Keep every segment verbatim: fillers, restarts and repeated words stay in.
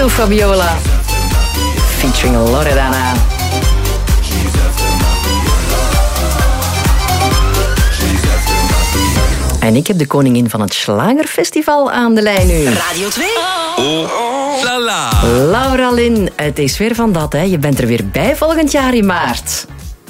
Camilo Fabiola. Featuring Loredana. En ik heb de koningin van het Schlagerfestival aan de lijn nu. Radio twee. Oh, la la. Laura Lynn, het is weer van dat, hè. Je bent er weer bij volgend jaar in maart.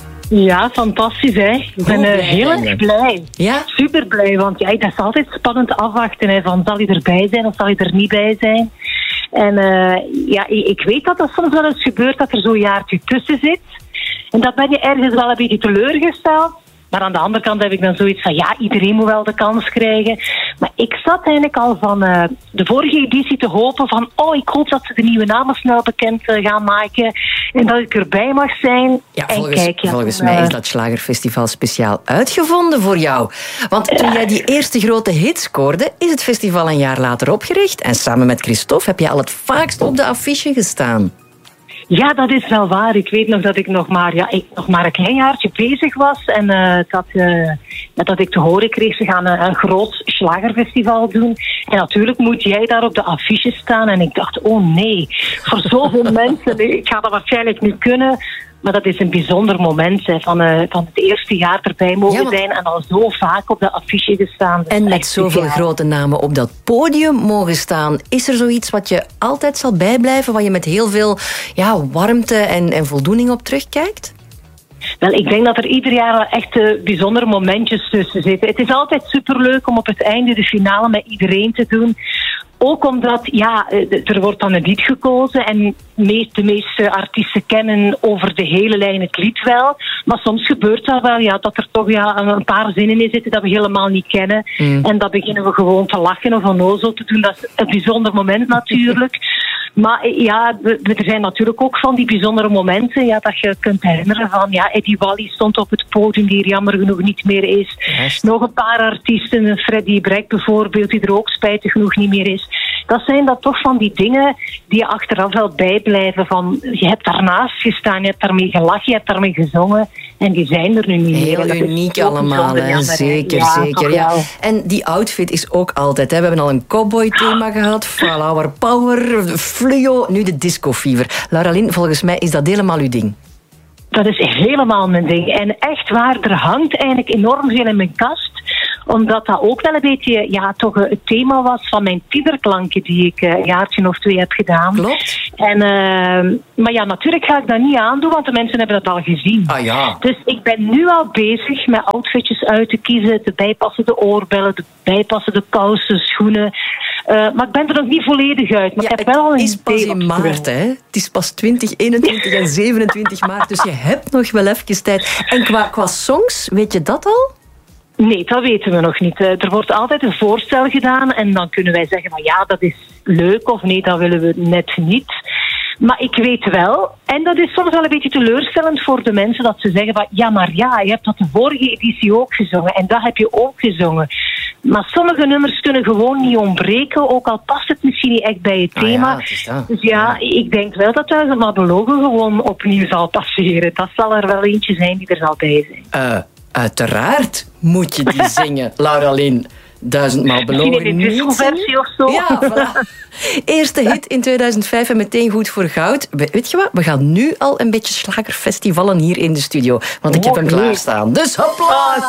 Ja, fantastisch, hè. Ik ben uh, heel erg blij. Ja? Super blij, want ja, dat is altijd spannend afwachten. Hè, van, zal hij erbij zijn of zal hij er niet bij zijn? En uh, ja, ik, ik weet dat dat soms wel eens gebeurt, dat er zo'n jaartje tussen zit. En dat ben je ergens wel een beetje teleurgesteld. Maar aan de andere kant heb ik dan zoiets van, ja, iedereen moet wel de kans krijgen. Maar ik zat eigenlijk al van uh, de vorige editie te hopen van, oh, ik hoop dat ze de nieuwe namen snel bekend uh, gaan maken. En dat ik erbij mag zijn. Ja, en volgens, kijk, ja, volgens dan, mij uh, is dat Schlagerfestival speciaal uitgevonden voor jou. Want toen jij die eerste grote hit scoorde, is het festival een jaar later opgericht. En samen met Christophe heb je al het vaakst op de affiche gestaan. Ja, dat is wel waar. Ik weet nog dat ik nog maar, ja, ik nog maar een klein jaartje bezig was. En uh, dat, uh, dat ik te horen kreeg, ze gaan een, een groot Schlagerfestival doen. En natuurlijk moet jij daar op de affiche staan. En ik dacht, oh nee, voor zoveel mensen, ik ga dat waarschijnlijk niet kunnen. Maar dat is een bijzonder moment, hè, van, uh, van het eerste jaar erbij mogen ja, zijn en al zo vaak op de affiche gestaan. En met zoveel ja. grote namen op dat podium mogen staan. Is er zoiets wat je altijd zal bijblijven, waar je met heel veel ja, warmte en, en voldoening op terugkijkt? Wel, ik denk dat er ieder jaar wel echt uh, bijzondere momentjes tussen zitten. Het is altijd superleuk om op het einde de finale met iedereen te doen. Ook omdat, ja, er wordt dan een lied gekozen en de meeste artiesten kennen over de hele lijn het lied wel. Maar soms gebeurt dat wel, ja, dat er toch ja, een paar zinnen in zitten dat we helemaal niet kennen. Mm. En dan beginnen we gewoon te lachen of onnozel te doen. Dat is een bijzonder moment natuurlijk. Maar ja, er zijn natuurlijk ook van die bijzondere momenten ja, dat je kunt herinneren van, ja, Eddie Wally stond op het podium die er jammer genoeg niet meer is. Echt? Nog een paar artiesten, Freddie Breck bijvoorbeeld, die er ook spijtig genoeg niet meer is. Dat zijn dat toch van die dingen die je achteraf wel bijblijven van, je hebt daarnaast gestaan, je hebt daarmee gelachen, je hebt daarmee gezongen en die zijn er nu niet meer. Heel uniek allemaal, hè? Zeker, ja, zeker. Ja. En die outfit is ook altijd, hè? We hebben al een cowboy thema gehad, flower power, fluo, nu de disco fever. Laura Lynn, volgens mij is dat helemaal uw ding. Dat is helemaal mijn ding. En echt waar, er hangt eigenlijk enorm veel in mijn kast. Omdat dat ook wel een beetje ja, toch het thema was van mijn tienerklanken die ik een jaartje of twee heb gedaan. Klopt. En, uh, maar ja, natuurlijk ga ik dat niet aandoen, want de mensen hebben dat al gezien. Ah, ja. Dus ik ben nu al bezig met outfitjes uit te kiezen. De bijpassende oorbellen, de bijpassende kousen, schoenen. Uh, maar ik ben er nog niet volledig uit. Maar ja, ik heb wel al een het is pas in maart, hè? Het is pas twintig, eenentwintig en zevenentwintig maart. Dus je hebt nog wel even tijd. En qua, qua songs, weet je dat al? Nee, dat weten we nog niet. Er wordt altijd een voorstel gedaan en dan kunnen wij zeggen van ja, dat is leuk of nee, dat willen we net niet. Maar ik weet wel, en dat is soms wel een beetje teleurstellend voor de mensen, dat ze zeggen van ja, maar ja, je hebt dat de vorige editie ook gezongen en dat heb je ook gezongen. Maar sommige nummers kunnen gewoon niet ontbreken, ook al past het misschien niet echt bij het thema. Ah, ja, het is dat. Dus ja, ja, ik denk wel dat Duizendmaal Belogen gewoon opnieuw zal passeren. Dat zal er wel eentje zijn die er zal bij zijn. Uh. Uiteraard moet je die zingen, Laura Lynn. Duizendmaal Belogen. Misschien in een disco-versie of zo. Ja, voilà. Eerste hit in tweeduizend vijf en meteen goed voor goud. Weet je wat? We gaan nu al een beetje Schlagerfestivalen hier in de studio. Want ik heb hem klaarstaan. Dus hopla! Ah,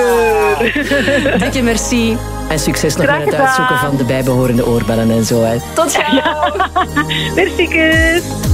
super! Dikke merci. En succes nog met het uitzoeken van de bijbehorende oorbellen en zo. Hè. Tot gauw! Ja. Merci, kus!